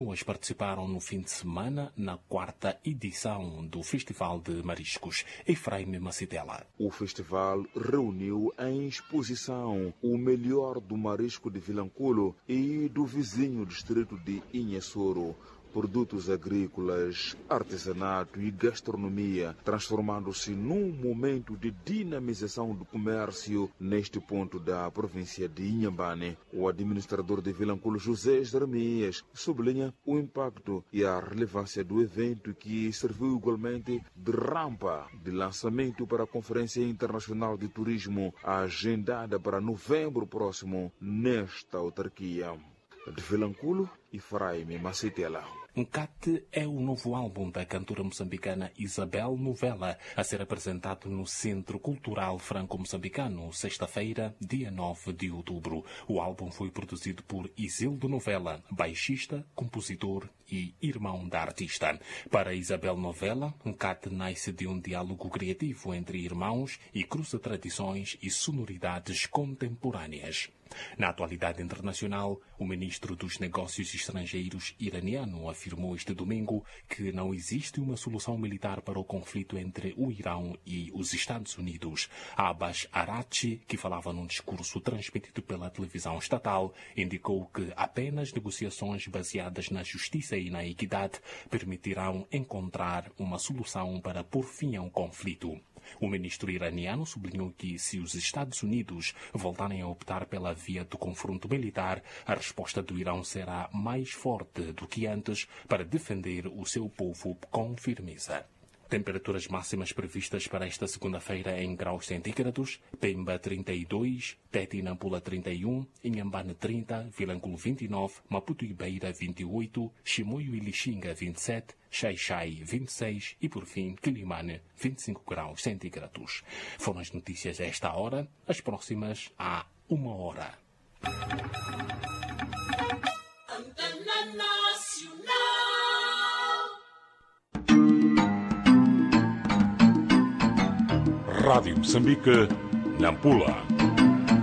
participaram no fim de semana na 4ª edição do Festival de Mariscos. Efraim Macitela. O festival reuniu em exposição o melhor do marisco de Vilanculo e do vizinho distrito de Inhassoro. Produtos agrícolas, artesanato e gastronomia, transformando-se num momento de dinamização do comércio neste ponto da província de Inhambane. O administrador de Vilanculo, José Jeremias, sublinha o impacto e a relevância do evento, que serviu igualmente de rampa de lançamento para a Conferência Internacional de Turismo, agendada para novembro próximo nesta autarquia. De Vilanculo, Efraim Macitela. Nkate é o novo álbum da cantora moçambicana Isabel Novella, a ser apresentado no Centro Cultural Franco-Moçambicano, sexta-feira, dia 9 de outubro. O álbum foi produzido por Isildo Novella, baixista, compositor e irmão da artista. Para Isabel Novella, Nkate nasce de um diálogo criativo entre irmãos e cruza tradições e sonoridades contemporâneas. Na atualidade internacional, o ministro dos Negócios Estrangeiros iraniano afirmou este domingo que não existe uma solução militar para o conflito entre o Irão e os Estados Unidos. Abbas Araghchi, que falava num discurso transmitido pela televisão estatal, indicou que apenas negociações baseadas na justiça e na equidade permitirão encontrar uma solução para pôr fim ao conflito. O ministro iraniano sublinhou que, se os Estados Unidos voltarem a optar pela via do confronto militar, a resposta do Irão será mais forte do que antes para defender o seu povo com firmeza. Temperaturas máximas previstas para esta segunda-feira em graus centígrados: Pemba 32, Tete e Nampula 31, Inhambane 30, Vilanculo 29, Maputo e Beira 28, Chimoio e Lixinga 27, Xai-Xai 26 e, por fim, Quilimane 25 graus centígrados. Foram as notícias a esta hora, as próximas há 1 hora. Rádio Moçambique, Nampula.